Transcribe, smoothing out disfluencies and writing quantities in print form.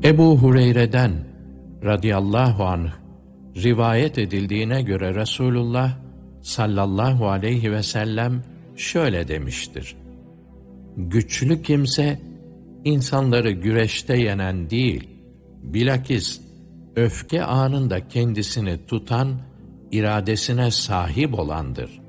Ebu Hureyre'den radıyallahu anh rivayet edildiğine göre Resulullah sallallahu aleyhi ve sellem şöyle demiştir: güçlü kimse insanları güreşte yenen değil, bilakis öfke anında kendisini tutan, iradesine sahip olandır.